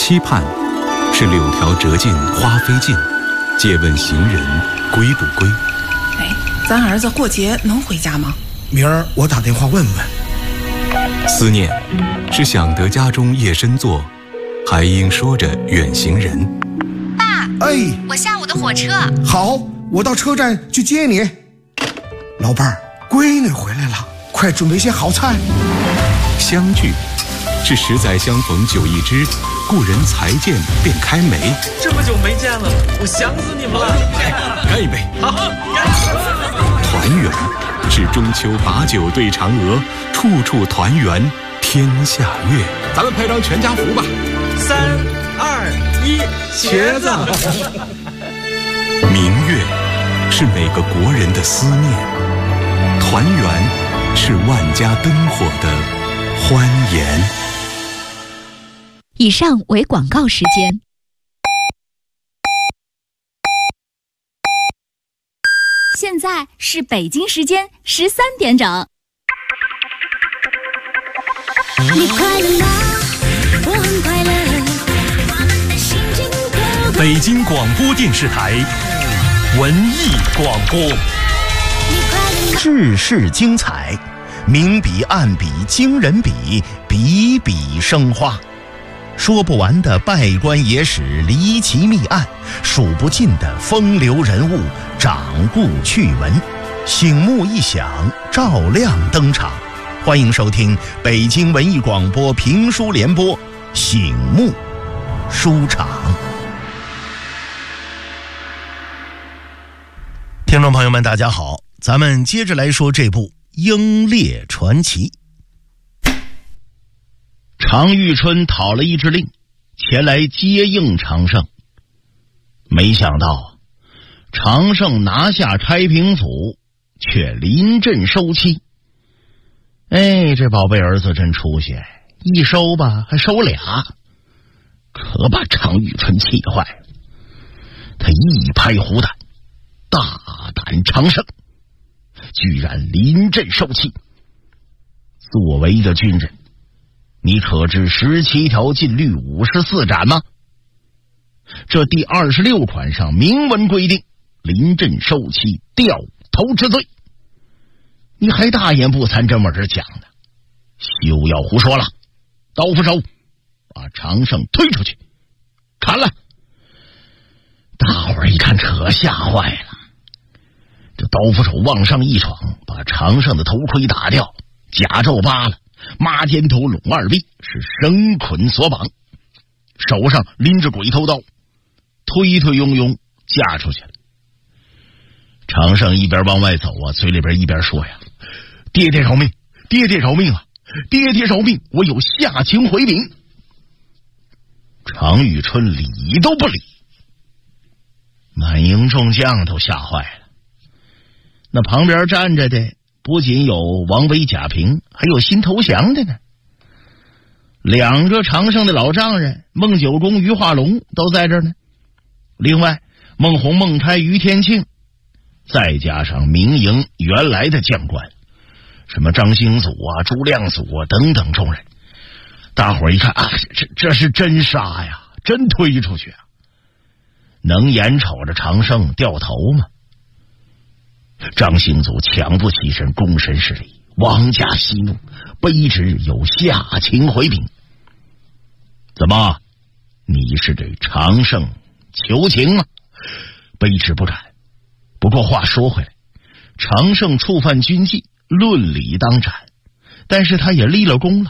期盼，是柳条折尽花飞尽，借问行人归不归？ 咱儿子过节能回家吗？ 明儿我打电话问问。 思念，是想得家中夜深坐，还应说着远行人。 爸， 我下午的火车。 好，我到车站去接你。老伴儿，闺女回来了，快准备些好菜。 相聚，是十载相逢久一枝，故人才见便开眉。 这么久没见了，我想死你们了。 干一杯！ 好， 团圆，是中秋把酒对嫦娥，处处团圆天下月。咱们拍张全家福吧。 3、2、1，茄子。 明月，是每个国人的思念；团圆，是万家灯火的欢颜。 以上为广告时间。现在是北京时间13点整。 你快乐吗？我很快乐，我们的心情都北京广播电视台文艺广播， 世事精彩，明笔暗笔惊人笔，笔笔生花。说不完的拜官野史离奇密案，数不尽的风流人物掌故趣闻，醒目一响，照亮登场。欢迎收听北京文艺广播评书联播醒目书场。听众朋友们大家好，咱们接着来说这部《英烈传奇》。常遇春讨了一支令，前来接应常胜。没想到常胜拿下拆平府，却临阵收妻。这宝贝儿子真出息，一收吧还收俩，可把常遇春气坏了。他一拍胡弹，大胆常胜居然临阵收妻。作为一个军人，你可知17条禁律54斩吗？这第26款上明文规定，临阵收妻掉头之罪。你还大言不惭这么着讲呢？休要胡说了！刀斧手，把常胜推出去，砍了！大伙儿一看，可吓坏了。这刀斧手往上一闯，把常胜的头盔打掉，甲胄扒了，抹肩头拢二臂，是绳捆索绑，手上拎着鬼头刀，推推拥拥架出去了。常胜一边往外走啊，嘴里边一边说呀：“爹爹饶命，爹爹饶命啊！爹爹饶命，我有下情回禀。”常遇春理都不理，满营众将都吓坏了。那旁边站着的不仅有王维、贾平，还有新投降的呢。2个常胜的老丈人孟九公、于化龙都在这儿呢。另外孟宏、孟开、于天庆，再加上明营原来的将官，什么张兴祖啊、朱亮祖啊等等众人。大伙儿一看啊，这是真杀呀，真推出去啊！能眼瞅着常胜掉头吗？张兴祖抢不起身，躬身施礼，王家息怒，卑职有下情回禀。怎么，你是对常胜求情吗？卑职不敢。不过话说回来，常胜触犯军纪，论理当斩，但是他也立了功了。